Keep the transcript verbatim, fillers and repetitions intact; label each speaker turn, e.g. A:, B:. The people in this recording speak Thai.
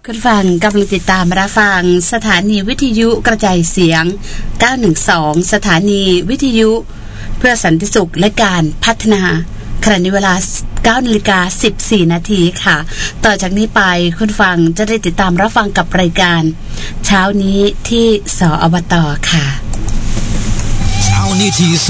A: คุณฟังกำลังติดตามรับฟังสถานีวิทยุกระจายเสียงเก้าหนึ่งสองสถานีวิทยุเพื่อสันติสุขและการพัฒนาขณะนี้เวลา เก้านาฬิกาสิบสี่นาทีค่ะต่อจากนี้ไปคุณฟังจะได้ติดตามรับฟังกับรายการเช้านี้ที่สอบต.ค่ะ
B: เช้านี้ที่ส